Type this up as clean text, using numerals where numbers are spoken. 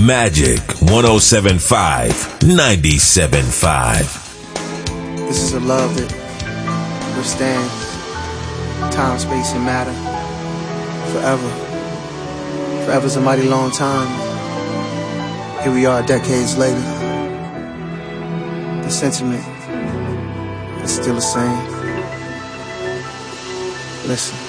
Magic 107.5, 97.5. This is a love that withstands time, space, and matter forever. Forever's a mighty long time. Here we are decades later. The sentiment is still the same. Listen.